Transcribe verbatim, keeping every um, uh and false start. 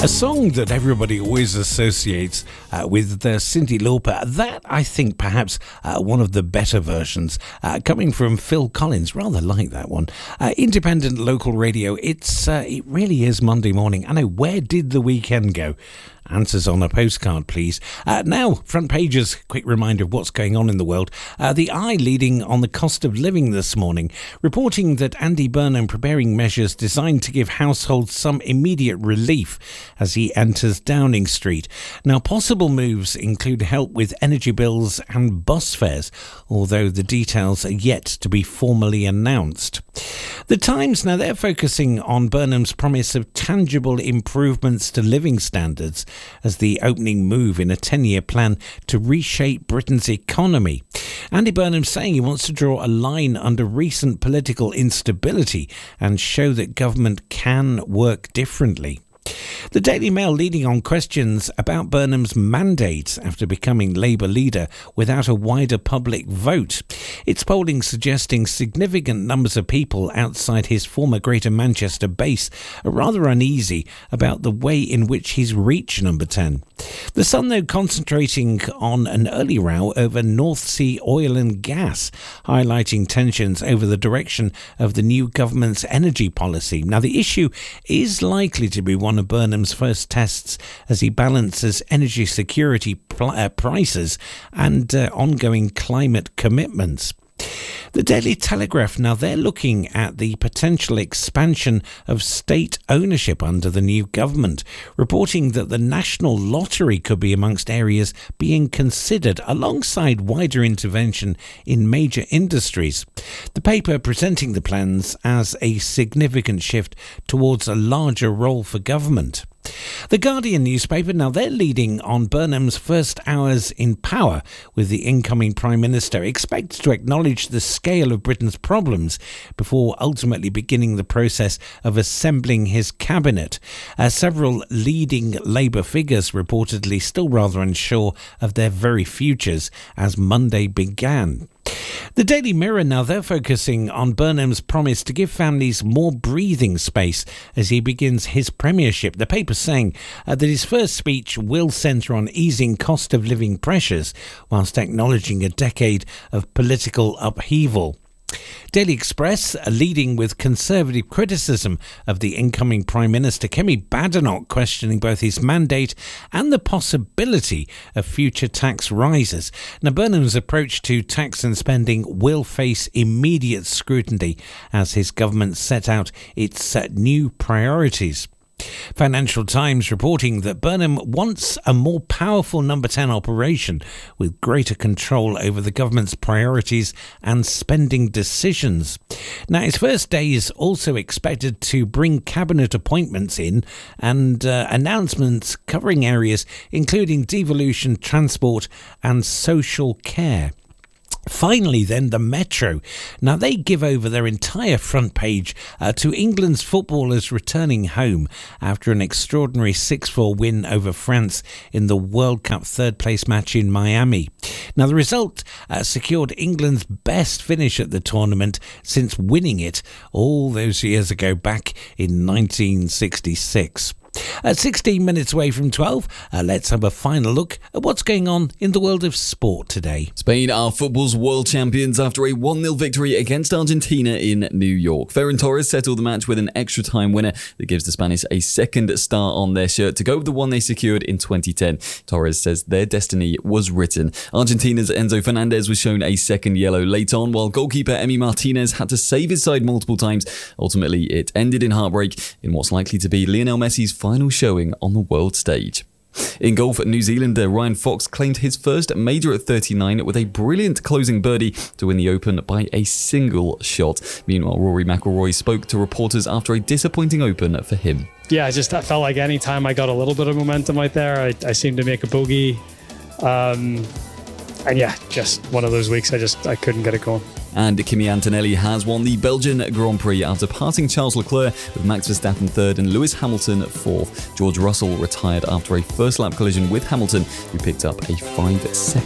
A song that everybody always associates uh, with uh, Cyndi Lauper. That, I think, perhaps uh, one of the better versions, uh, coming from Phil Collins. Rather like that one. Uh, independent local radio. It's uh, it really is Monday morning. I know. Where did the weekend go? Answers on a postcard, please. Uh, now, front pages, quick reminder of what's going on in the world. Uh, the Eye leading on the cost of living this morning, reporting that Andy Burnham preparing measures designed to give households some immediate relief as he enters Downing Street. Now, possible moves include help with energy bills and bus fares, although the details are yet to be formally announced. The Times, now they're focusing on Burnham's promise of tangible improvements to living standards as the opening move in a ten-year plan to reshape Britain's economy. Andy Burnham saying he wants to draw a line under recent political instability and show that government can work differently. The Daily Mail leading on questions about Burnham's mandate after becoming Labour leader without a wider public vote. Its polling suggesting significant numbers of people outside his former Greater Manchester base are rather uneasy about the way in which he's reached number ten. The Sun, though, concentrating on an early row over North Sea oil and gas, highlighting tensions over the direction of the new government's energy policy. Now, the issue is likely to be one of Burnham's first tests as he balances energy security pl- uh, prices and uh, ongoing climate commitments. The Daily Telegraph, now they're looking at the potential expansion of state ownership under the new government, reporting that the National Lottery could be amongst areas being considered alongside wider intervention in major industries. The paper presenting the plans as a significant shift towards a larger role for government. The Guardian newspaper, now they're leading on Burnham's first hours in power, with the incoming Prime Minister expected to acknowledge the scale of Britain's problems before ultimately beginning the process of assembling his cabinet. Uh, several leading Labour figures reportedly still rather unsure of their very futures as Monday began. The Daily Mirror, now they're focusing on Burnham's promise to give families more breathing space as he begins his premiership. The paper saying uh, that his first speech will centre on easing cost of living pressures whilst acknowledging a decade of political upheaval. Daily Express, uh, leading with conservative criticism of the incoming Prime Minister, Kemi Badenoch, questioning both his mandate and the possibility of future tax rises. Now, Burnham's approach to tax and spending will face immediate scrutiny as his government set out its uh, new priorities. Financial Times reporting that Burnham wants a more powerful number ten operation with greater control over the government's priorities and spending decisions. Now, his first day is also expected to bring cabinet appointments in and uh, announcements covering areas including devolution, transport and social care. Finally, then, the Metro. Now, they give over their entire front page uh, to England's footballers returning home after an extraordinary six four win over France in the World Cup third-place match in Miami. Now, the result uh, secured England's best finish at the tournament since winning it all those years ago back in nineteen sixty-six. At sixteen minutes away from twelve, uh, let's have a final look at what's going on in the world of sport today. Spain are football's world champions after a one nil victory against Argentina in New York. Ferran Torres settled the match with an extra time winner that gives the Spanish a second star on their shirt to go with the one they secured in twenty ten. Torres says their destiny was written. Argentina's Enzo Fernandez was shown a second yellow late on, while goalkeeper Emi Martinez had to save his side multiple times. Ultimately, it ended in heartbreak in what's likely to be Lionel Messi's final showing on the world stage. In golf, New Zealander Ryan Fox claimed his first major at thirty-nine with a brilliant closing birdie to win the Open by a single shot. Meanwhile, Rory McIlroy spoke to reporters after a disappointing Open for him. Yeah, I just I felt like any time I got a little bit of momentum right there, I, I seemed to make a bogey. Um, and yeah, just one of those weeks I just I couldn't get it going. And Kimi Antonelli has won the Belgian Grand Prix after passing Charles Leclerc, with Max Verstappen third and Lewis Hamilton fourth. George Russell retired after a first lap collision with Hamilton, who picked up a five second